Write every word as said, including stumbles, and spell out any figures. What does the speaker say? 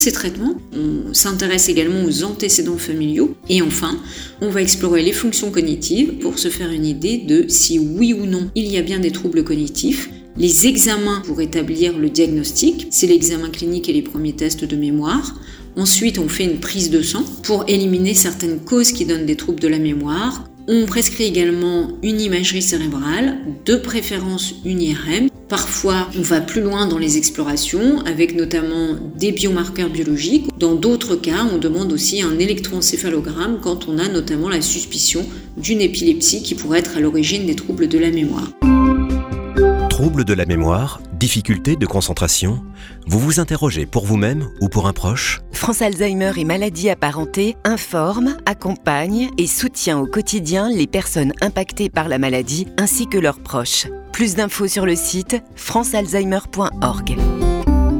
Ces traitements, on s'intéresse également aux antécédents familiaux et enfin, on va explorer les fonctions cognitives pour se faire une idée de si oui ou non il y a bien des troubles cognitifs. Les examens pour établir le diagnostic, c'est l'examen clinique et les premiers tests de mémoire. Ensuite, on fait une prise de sang pour éliminer certaines causes qui donnent des troubles de la mémoire. On prescrit également une imagerie cérébrale, de préférence une I R M. Parfois, on va plus loin dans les explorations, avec notamment des biomarqueurs biologiques. Dans d'autres cas, on demande aussi un électroencéphalogramme quand on a notamment la suspicion d'une épilepsie qui pourrait être à l'origine des troubles de la mémoire. Troubles de la mémoire, difficultés de concentration, vous vous interrogez pour vous-même ou pour un proche ? France Alzheimer et maladies apparentées informe, accompagne et soutient au quotidien les personnes impactées par la maladie ainsi que leurs proches. Plus d'infos sur le site france alzheimer point org.